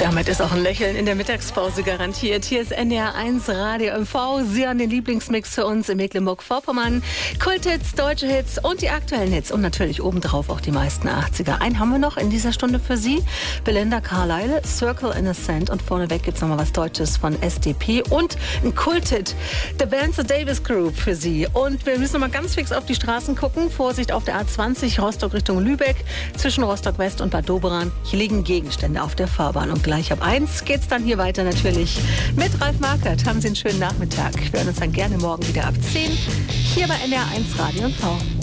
Damit ist auch ein Lächeln in der Mittagspause garantiert. Hier ist NDR 1 Radio MV. Sie haben den Lieblingsmix für uns in Mecklenburg-Vorpommern. Kulthits, deutsche Hits und die aktuellen Hits. Und natürlich obendrauf auch die meisten 80er. Einen haben wir noch in dieser Stunde für Sie. Belinda Carlisle, Circle in the Sand. Und vorneweg gibt es nochmal was Deutsches von SDP. Und ein Kulthit, The Band The Davis Group für Sie. Und wir müssen nochmal ganz fix auf die Straßen gucken. Vorsicht auf der A20, Rostock Richtung Lübeck. Zwischen Rostock West und Bad Doberan. Hier liegen Gegenstände auf der Fahrbahn. Und gleich ab 1 geht's dann hier weiter natürlich mit Ralf Markert. Haben Sie einen schönen Nachmittag. Wir hören uns dann gerne morgen wieder ab 10 hier bei NDR 1 Radio MV.